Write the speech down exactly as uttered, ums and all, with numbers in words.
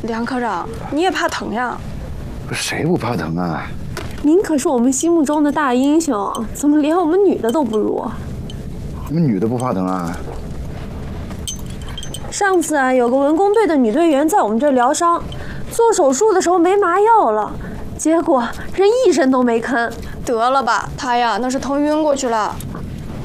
梁科长，你也怕疼呀？ 谁不怕疼啊？ 您可是我们心目中的大英雄，怎么连我们女的都不如？ 你们女的不怕疼啊？ 上次啊，有个文工队的女队员在我们这儿疗伤，做手术的时候没麻药了，结果人一声都没吭。 得了吧，她呀，那是疼晕过去了。